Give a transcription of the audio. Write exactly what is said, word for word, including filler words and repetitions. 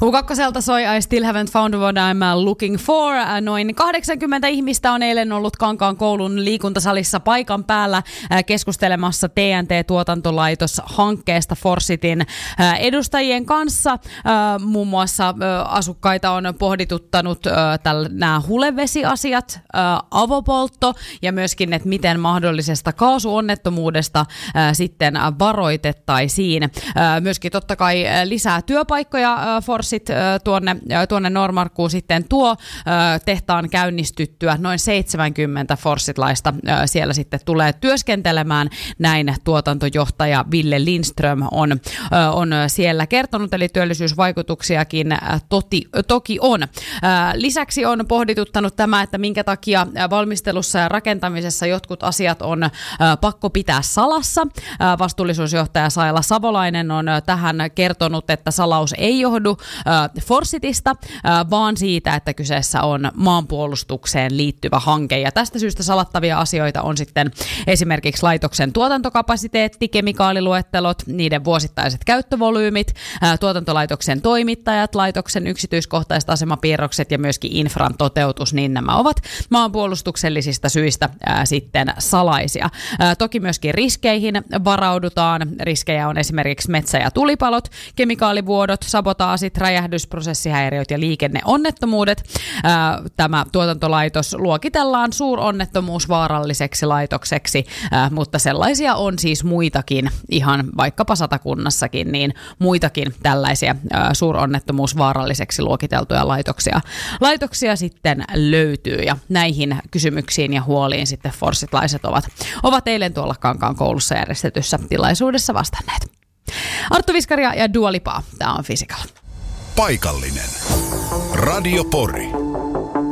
U kaksi soi I Still Haven't Found What I'm Looking For. Noin kahdeksankymmentä ihmistä on eilen ollut Kankaan koulun liikuntasalissa paikan päällä keskustelemassa T N T-tuotantolaitos-hankkeesta Forsitin edustajien kanssa. Muun muassa asukkaita on pohdituttanut nämä hulevesiasiat, avopoltto ja myöskin, että miten mahdollisesta kaasuonnettomuudesta sitten varoitettaisiin. Myöskin totta kai lisää työpaikkoja Forsit tuonne, tuonne Noormarkkuun sitten tuo tehtaan käynnistyttyä. Noin seitsemänkymmentä forsitlaista siellä sitten tulee työskentelemään. Näin tuotantojohtaja Ville Lindström on, on siellä kertonut, eli työllisyysvaikutuksiakin toti, toki on. Lisäksi on pohdituttanut tämä, että minkä takia valmistelussa ja rakentamisessa jotkut asiat on pakko pitää salassa. Vastuullisuusjohtaja Saila Savolainen on tähän kertonut, että salaus ei johdu Forsitista, vaan siitä, että kyseessä on maanpuolustukseen liittyvä hanke. Ja tästä syystä salattavia asioita on sitten esimerkiksi laitoksen tuotantokapasiteetti, kemikaaliluettelot, niiden vuosittaiset käyttövolyymit, tuotantolaitoksen toimittajat, laitoksen yksityiskohtaiset asemapiirrokset ja myöskin infran toteutus, niin nämä ovat maanpuolustuksellisista syistä ää, sitten salaisia. Ää, toki myöskin riskeihin varaudutaan. Riskejä on esimerkiksi metsä- ja tulipalot, kemikaalivuodot, sabotaasit, räjähdysprosessihäiriöt ja liikenneonnettomuudet. Ää, tämä tuotantolaitos luokitellaan suuronnettomuusvaaralliseksi laitokseksi, ää, mutta sellaisia on siis muitakin, ihan vaikkapa Satakunnassakin, niin muitakin tällaisia ää, suuronnettomuusvaaralliseksi luokiteltuja laitoksia. Laitoksia sitten löytyy ja näihin kysymyksiin ja huoliin sitten forsitlaiset ovat, ovat eilen tuolla Kankaan koulussa järjestetyssä tilaisuudessa vastanneet. Arttu Viskaria ja Dua Lipaa. Tämä on Physical. Paikallinen. Radio Pori.